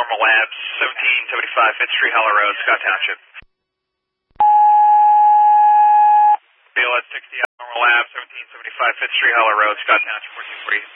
Abnormal Labs, 1775 Fifth Street, Hollow Road, Scott Township. BLS 60 Abnormal Labs, 1775 Fifth Street, Hollow Road, Scott Township, 1440.